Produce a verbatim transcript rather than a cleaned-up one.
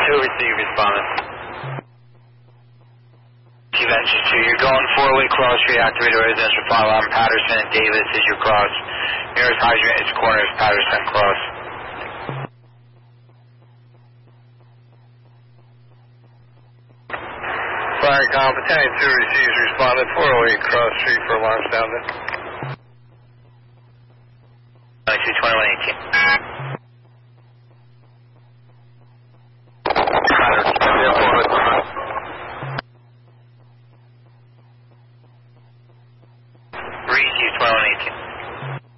two, receive, responding. Venture two, you're going four-way cross, reactivated residential fire alarm, Patterson and Davis is your cross. Nearest hydrant is corner of Patterson Cross. Fire Comp, Battalion two receives, responded, four oh eight Cross Street for alarm sounded. two twenty-one eighteen.